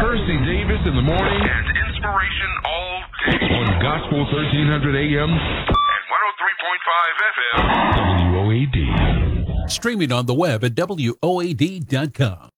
Percy Davis in the morning. And inspiration all day. On Gospel 1300 AM. And 103.5 FM. WOAD. Streaming on the web at WOAD.com.